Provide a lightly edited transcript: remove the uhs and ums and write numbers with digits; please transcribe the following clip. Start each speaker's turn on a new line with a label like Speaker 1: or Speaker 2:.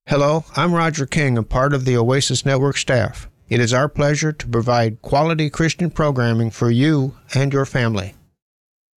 Speaker 1: Hello, I'm Roger King, a part of the Oasis Network staff. It is our pleasure to provide quality Christian programming for you and your family.